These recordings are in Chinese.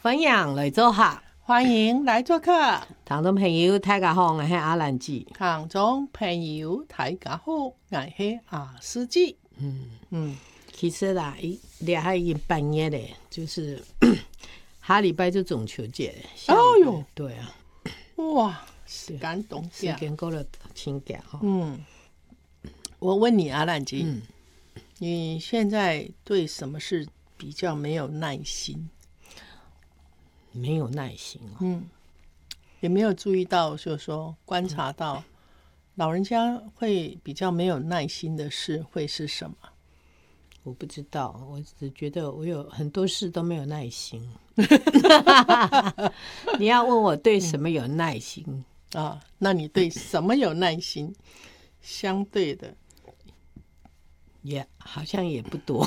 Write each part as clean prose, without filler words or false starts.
分享来做客， 欢迎来做客。 听众朋友大家好，我是阿兰姐。 听众朋友大家好，我是阿司机。 其实啦，俩已经半夜嘞，就是下礼拜就中秋节了。 哦哟， 对啊， 哇，时间冻时假。 间过了请假哈。 我问你阿兰姐，你现在对什么事比较没有耐心？ 没有耐心哦。 有没有注意到，就是说观察到老人家会比较没有耐心的事会是什么？ 我不知道，我只觉得我有很多事都没有耐心。你要问我对什么有耐心啊？那你对什么有耐心？相对的， 也好像也不多。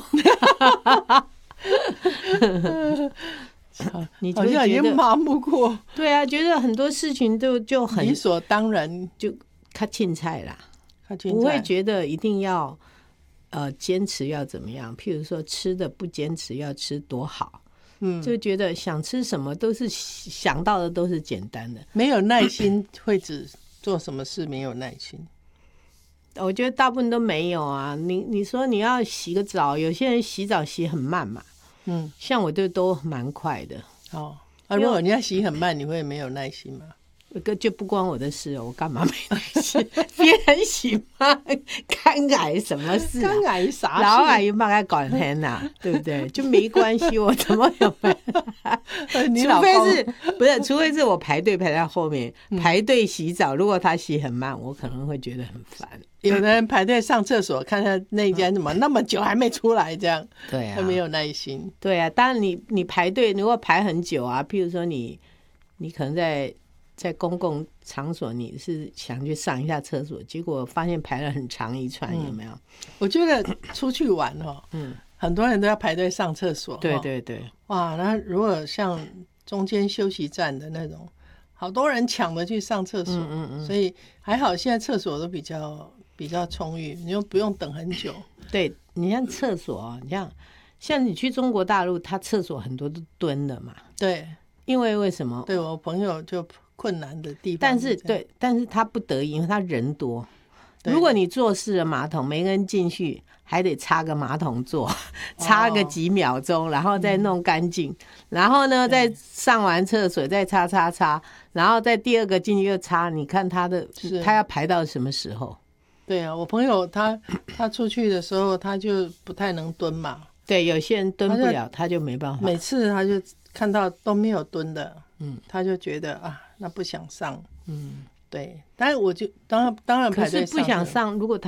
你就好像已觉得经麻木过， 对啊，觉得很多事情就很理所当然， 就看青菜啦， 不不会觉得一定要坚持要怎么样。譬如说吃的不坚持要吃多好，就觉得想吃什么都是想到的都是简单的， 没有耐心会指做什么事没有耐心？ 我觉得大部分都没有啊。你说你要洗个澡，有些人洗澡洗很慢嘛，像我都蛮快的。 如果你要洗很慢，你会没有耐心吗？ 就不关我的事我干嘛没耐心？别人洗慢，干癌什么事啊？ 干癌啥事？ 老癌又帮他管很呐，对不对？就没关系，我怎么有办法？除非是我排队排在后面，排队洗澡，如果他洗很慢，我可能会觉得很烦。 有的人排队上厕所，看他那间怎么那么久还没出来，这样对啊， 他没有耐心。 对啊，当然你排队如果排很久啊，譬如说你可能在公共场所，你是想去上一下厕所，结果发现排了很长一串，有没有？ 我觉得出去玩很多人都要排队上厕所。 对对对， 哇，那如果像中间休息站的那种，好多人抢着去上厕所，所以还好现在厕所都比较充裕，你又不用等很久。 对，你像厕所像你去中国大陆，他厕所很多都蹲的嘛。 对， 因为什么？ 对我朋友就困难的地方， 但是他不得已，因为他人多。如果你坐式的马桶，每个人进去还得擦个马桶座，擦个几秒钟，然后再弄干净，然后呢再上完厕所再擦，然后再第二个进去又擦。你看他要排到什么时候？ 对啊，我朋友他出去的时候，他就不太能蹲嘛。 对，有些人蹲不了，他就没办法。 每次他就看到都没有蹲的，他就觉得那不想上。对，但是我就当然排队上， 可是不想上，如果他